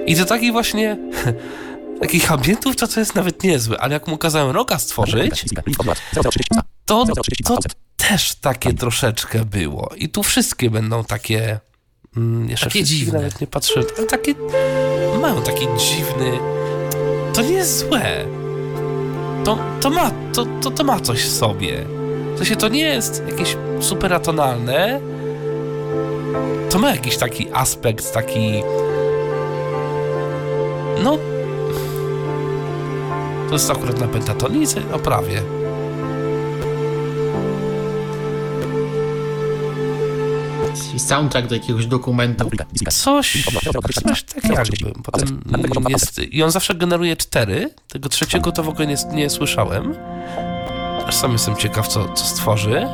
I to taki właśnie... Takich ambientów to jest nawet niezłe, ale jak mu kazałem Roga stworzyć, to też takie troszeczkę było. I tu wszystkie będą takie... jeszcze takie dziwne. Nawet nie patrzę, ale takie... Mają taki dziwny... To nie jest złe. To ma coś w sobie. To nie jest jakieś super atonalne. To ma jakiś taki aspekt, taki... No... To jest akurat na pentatonice? No prawie. Soundtrack do jakiegoś dokumentu. Coś tak jakby. Potem jest... I on zawsze generuje 4. Tego trzeciego to w ogóle nie słyszałem. Aż sam jestem ciekaw, co stworzy.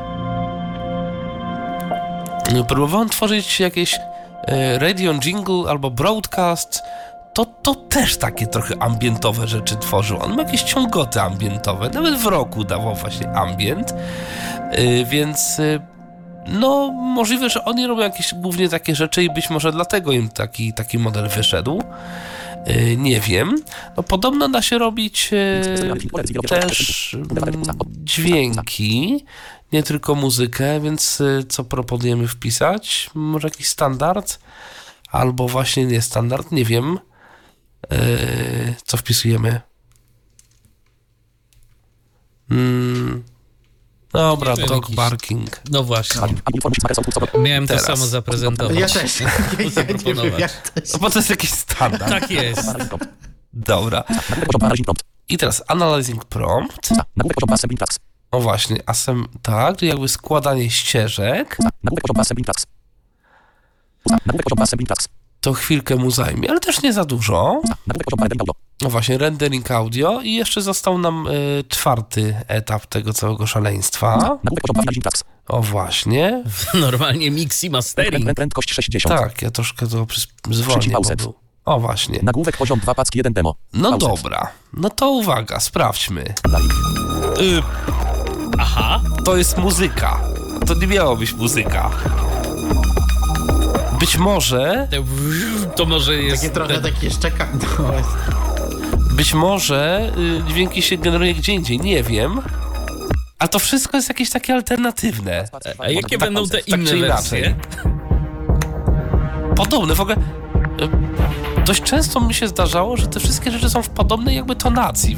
Próbowałem tworzyć jakieś radio jingle albo broadcast. To też takie trochę ambientowe rzeczy tworzył. On ma jakieś ciągoty ambientowe. Nawet w roku dawał właśnie ambient. Więc no możliwe, że oni robią jakieś głównie takie rzeczy i być może dlatego im taki model wyszedł. Nie wiem. No podobno da się robić też dźwięki, nie tylko muzykę, więc co proponujemy wpisać? Może jakiś standard? Albo właśnie nie standard, nie wiem. Co wpisujemy? Dobra, dog jakiś... barking. No właśnie. Miałem Teraz. to samo zaprezentować. Ja też. Nie wiem, jak to No bo to jest jakiś standard. Tak jest. Dobra. I teraz analyzing prompt. O właśnie, tak, czyli jakby składanie ścieżek. To chwilkę mu zajmie, ale też nie za dużo. No właśnie, rendering audio i jeszcze został nam 4. etap tego całego szaleństwa. O właśnie. Normalnie mix i mastering. Prędkość 60. Tak, ja troszkę to zwolnię. O właśnie. Nagłówek poziom 2 pack 1 demo. No Pauset. dobra. No to uwaga, sprawdźmy. Aha. To jest muzyka. To nie miało być muzyka. Być może... To może jest... takie trochę takie szczeka... No. Być może dźwięki się generuje gdzie indziej, nie wiem. A to wszystko jest jakieś takie alternatywne. A jakie będą te Tak inne czy wersje? inaczej. Podobne, w ogóle dość często mi się zdarzało, że te wszystkie rzeczy są w podobnej jakby tonacji.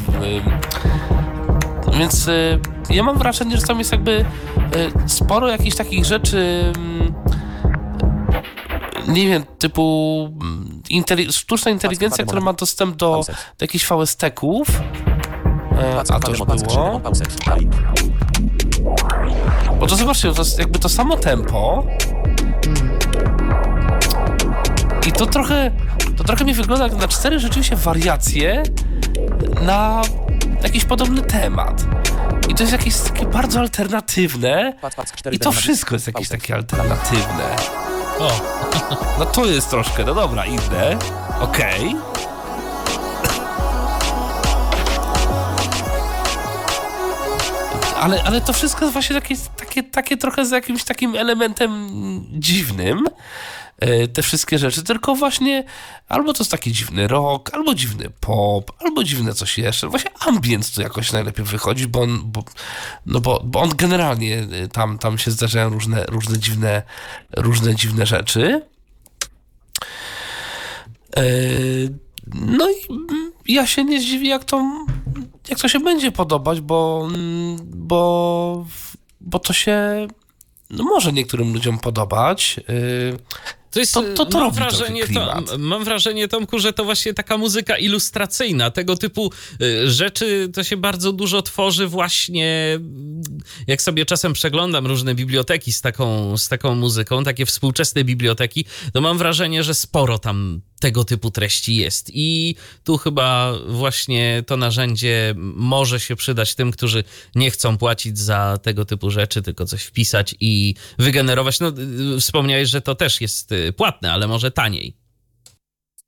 Więc ja mam wrażenie, że tam jest jakby sporo jakichś takich rzeczy, nie wiem, typu sztuczna inteligencja, która ma dostęp do jakichś VST-ków. A to już było. Bo to zobaczcie, to jest jakby to samo tempo. I to trochę mi wygląda jak na 4 rzeczywiście wariacje na jakiś podobny temat. I to jest jakieś takie bardzo alternatywne. I to wszystko jest jakieś takie alternatywne. O, No to jest troszkę, no dobra, inne. Okej. Ale to wszystko jest właśnie takie trochę z jakimś takim elementem dziwnym. Te wszystkie rzeczy, tylko właśnie albo to jest taki dziwny rock, albo dziwny pop, albo dziwne coś jeszcze. Właśnie ambient tu jakoś najlepiej wychodzi, bo on generalnie tam się zdarzają różne dziwne rzeczy. No i ja się nie zdziwię, jak to się będzie podobać, bo to się może niektórym ludziom podobać. to jest, to robi trochę klimat. Mam wrażenie, Tomku, że to właśnie taka muzyka ilustracyjna, tego typu rzeczy to się bardzo dużo tworzy właśnie, jak sobie czasem przeglądam różne biblioteki z taką muzyką, takie współczesne biblioteki, to mam wrażenie, że sporo tam tego typu treści jest i tu chyba właśnie to narzędzie może się przydać tym, którzy nie chcą płacić za tego typu rzeczy, tylko coś wpisać i wygenerować. No, wspomniałeś, że to też jest płatne, ale może taniej.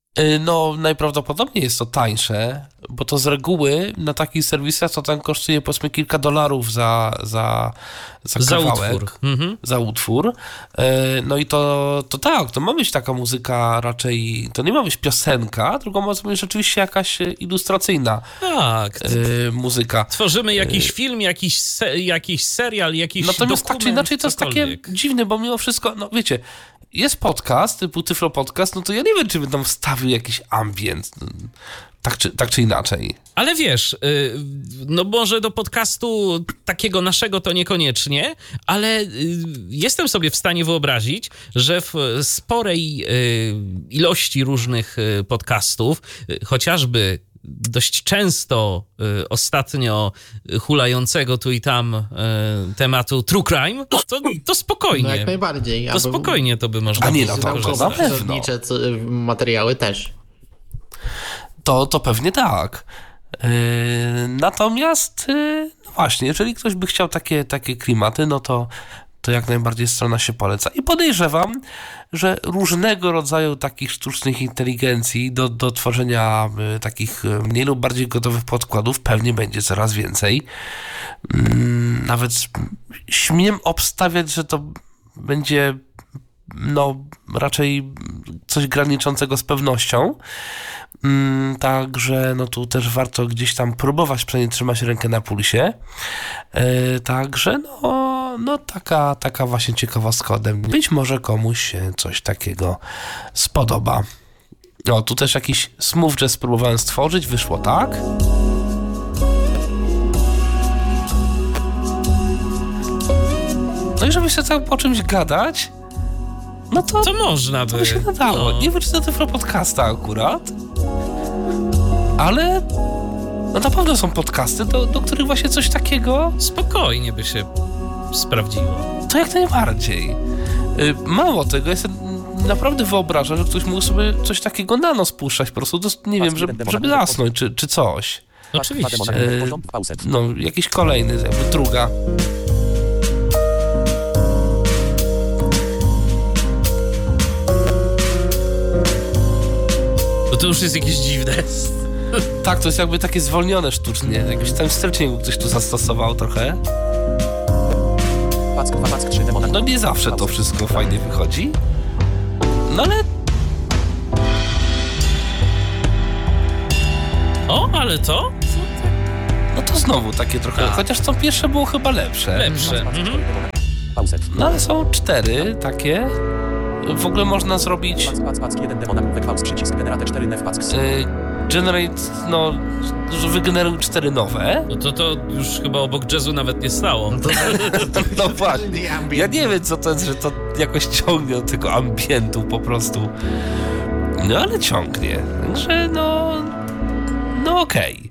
No, najprawdopodobniej jest to tańsze, bo to z reguły na takich serwisach to tam kosztuje powiedzmy kilka dolarów za kawałek, utwór. Mhm. za utwór. No i to tak, to ma być taka muzyka raczej, to nie ma być piosenka, tylko ma być rzeczywiście jakaś ilustracyjna Tak. muzyka. Tworzymy jakiś film, jakiś serial, jakiś Natomiast tak dokument, czy inaczej to jest takie cokolwiek. dziwne, bo mimo wszystko, no wiecie, jest podcast typu Tyflo Podcast, no to ja nie wiem, czy bym tam wstawił jakiś ambient, tak czy inaczej. Ale wiesz, no może do podcastu takiego naszego to niekoniecznie, ale jestem sobie w stanie wyobrazić, że w sporej ilości różnych podcastów, chociażby dość często ostatnio hulającego tu i tam tematu true crime, to spokojnie. No jak najbardziej. To spokojnie to by można A nie, było no to wykorzystać. na pewno. Przyrodnicze materiały też. To pewnie tak. Natomiast, no właśnie, jeżeli ktoś by chciał takie klimaty, no to jak najbardziej strona się poleca. I podejrzewam, że różnego rodzaju takich sztucznych inteligencji do tworzenia takich mniej lub bardziej gotowych podkładów pewnie będzie coraz więcej. Nawet śmiem obstawiać, że to będzie no raczej coś graniczącego z pewnością. Także no tu też warto gdzieś tam próbować, przynajmniej trzymać rękę na pulsie. Także no taka właśnie ciekawostka ode mnie. Być może komuś się coś takiego spodoba. O, tu też jakiś smooth jazz spróbowałem stworzyć, wyszło tak. No i żeby się tak o czymś gadać, no to można by. to by się nadało. No. Nie wiem, czy to Tyflo Podcasta akurat, ale no na pewno są podcasty, do których właśnie coś takiego Spokojnie by się sprawdziło. to jak najbardziej. Mało tego, ja sobie naprawdę wyobrażam, że ktoś mógł sobie coś takiego na nos puszczać po prostu, nie wiem, żeby zasnąć czy coś. Oczywiście. No, jakiś kolejny, jakby druga. To już jest jakieś dziwne. Tak, to jest jakby takie zwolnione sztucznie. Jakiś tam wstecznik ktoś tu zastosował trochę. No nie zawsze to wszystko fajnie wychodzi. No ale Ale to? no to znowu takie trochę, Tak. chociaż to pierwsze było chyba lepsze. Lepsze. No ale są 4 takie. W ogóle można zrobić generate, no, że wygeneruj 4 nowe. No to już chyba obok jazzu nawet nie stało. No właśnie. Ja nie wiem, co to jest, że to jakoś ciągnie do tego ambientu po prostu. No ale ciągnie. Także no okej.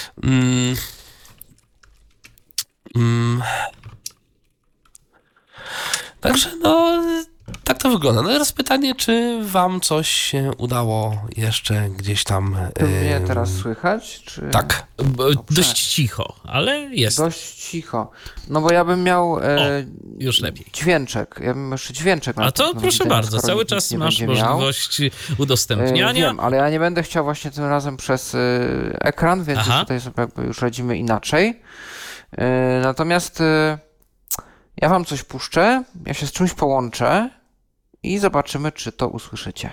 Także no tak to wygląda. No i teraz pytanie, czy wam coś się udało jeszcze gdzieś tam... Mnie teraz słychać? Czy... Tak. Dość cicho, ale jest. Dość cicho. No bo ja bym miał Już lepiej. dźwięczek. Ja bym jeszcze dźwięczek. A to proszę bardzo, cały nikt czas nie masz będzie miał. możliwość udostępniania. Wiem, ale ja nie będę chciał właśnie tym razem przez ekran, więc Aha. tutaj sobie jakby już radzimy inaczej. Natomiast ja wam coś puszczę, ja się z czymś połączę i zobaczymy, czy to usłyszycie.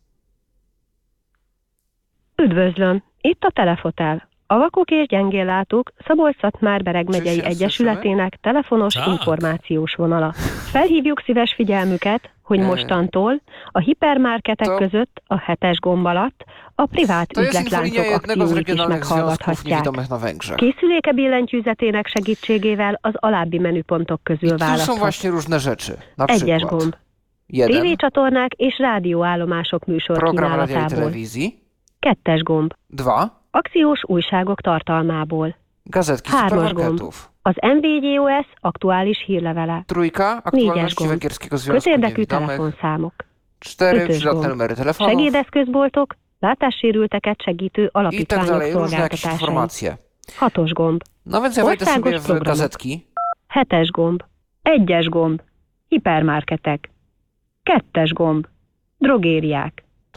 Üdvözlöm! Itt a Telefotel. A vakok és gyengéllátók Szabolcs-Szatmár-Bereg megyei Csüss, Egyesületének telefonos Tak. információs vonala. Felhívjuk szíves figyelmüket, hogy mostantól a hipermarketek To- között a 7-es gomb alatt a privát To jest infolinia üzletláncok jednego z akcióit is regionalnych związków meghallgathatják. niewidomych na Węgrzech. Készüléke billentyűzetének segítségével az alábbi menüpontok közül Tu są választhat. właśnie różne rzeczy. Na 1-es przykład gomb. jeden, TV-csatornák és rádióállomások program radia i műsorkínálatából. telewizji, 2-es gomb. 2, Akciós újságok tartalmából. gazetki Hármas supermarketów, Az MVGOS aktuális hírlevele. 3, Négyes aktualności gomb. Węgierskiego Związku Közérdekű Niewidomych, telefonszámok. 4, Ötös przydatne gomb. numery telefonów Segédeszközboltok, látássérülteket segítő i tak alapítványok dalej, różne jakieś szolgáltatásai. informacje. 6-os gomb. No więc ja wejdę Országos sobie w programok. gazetki. 7-es gomb. 1-es gomb. Hipermarketek. 2-es gomb. Drogériák.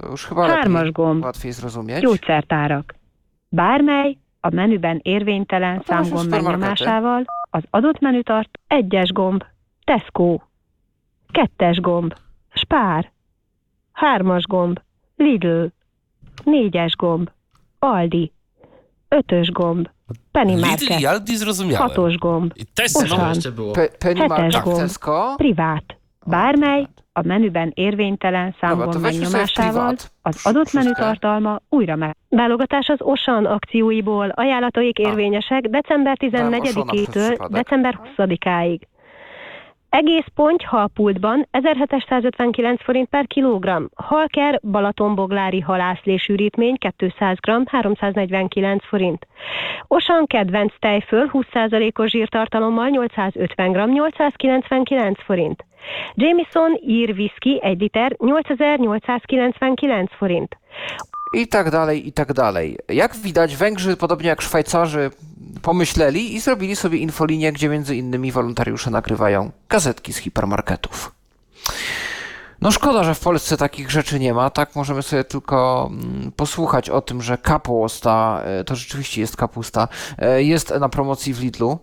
To już chyba lepiej, Hármas gomb. łatwiej zrozumieć. Gyógyszertárak. Bármely a menüben érvénytelen Hát most számgomb supermarkety. megnyomásával az adott menü tart 1-es gomb, Tesco, 2-es gomb, Spár, 3-as gomb, Lidl, 4-es gomb, Aldi, 5-ös gomb, Penny Lidl Market, i Aldi zrozumiałem. 6-os gomb, I Tesco. No, Oszan. jeszcze było. Penny Hetes Market, gomb. Tesco. Privát. Bármely a menüben érvénytelen Dobra, számgomb to weźmy sobie megnyomásával privát. az adott Szóstkę. menütartalma újra meg. Válogatás az Osan akcióiból, ajánlataik érvényesek december Osannak przez 14-től przypadek. december 20-áig. Egész ponty halpultban 1759 forint per kilogramm. Halker Balatonboglári halászlésűrítmény 200 g 349 forint. Osan kedvenc tejföl 20%-os zsírtartalommal 850 g 899 forint. Jameson ír whisky 1 liter 8899 forint. I tak dalej, i tak dalej. Jak widać, Węgrzy, podobnie jak Szwajcarzy, pomyśleli i zrobili sobie infolinię, gdzie między innymi wolontariusze nagrywają gazetki z hipermarketów. No szkoda, że w Polsce takich rzeczy nie ma. Tak możemy sobie tylko posłuchać o tym, że kapusta, to rzeczywiście jest kapusta, jest na promocji w Lidlu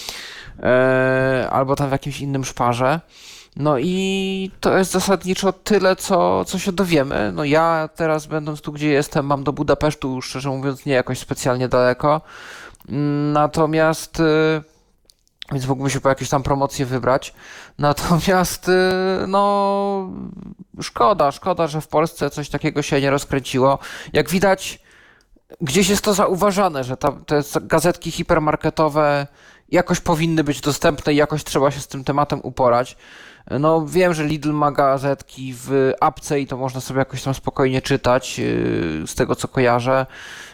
albo tam w jakimś innym szparze. No i to jest zasadniczo tyle, co się dowiemy. No ja teraz, będąc tu, gdzie jestem, mam do Budapesztu, szczerze mówiąc, nie jakoś specjalnie daleko. Natomiast, więc mógłbym się po jakieś tam promocje wybrać. Natomiast, no, szkoda, że w Polsce coś takiego się nie rozkręciło. Jak widać, gdzieś jest to zauważane, że te gazetki hipermarketowe jakoś powinny być dostępne i jakoś trzeba się z tym tematem uporać. No wiem, że Lidl ma gazetki w apce i to można sobie jakoś tam spokojnie czytać, z tego co kojarzę.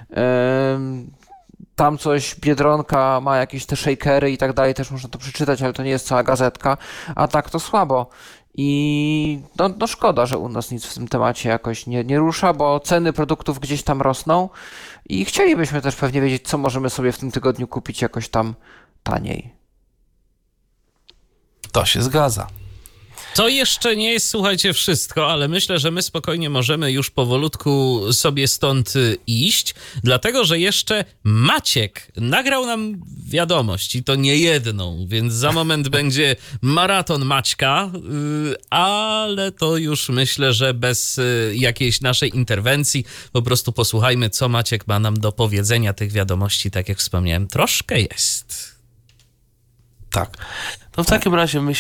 Tam coś, Biedronka ma jakieś te shakery i tak dalej, też można to przeczytać, ale to nie jest cała gazetka, a tak to słabo. I no szkoda, że u nas nic w tym temacie jakoś nie rusza, bo ceny produktów gdzieś tam rosną i chcielibyśmy też pewnie wiedzieć, co możemy sobie w tym tygodniu kupić jakoś tam taniej. To się zgadza. To jeszcze nie jest, słuchajcie, wszystko, ale myślę, że my spokojnie możemy już powolutku sobie stąd iść, dlatego, że jeszcze Maciek nagrał nam wiadomość i to nie jedną, więc za moment będzie maraton Maćka, ale to już myślę, że bez jakiejś naszej interwencji. Po prostu posłuchajmy, co Maciek ma nam do powiedzenia. Tych wiadomości, tak jak wspomniałem, troszkę jest. Tak. To w takim razie myślę,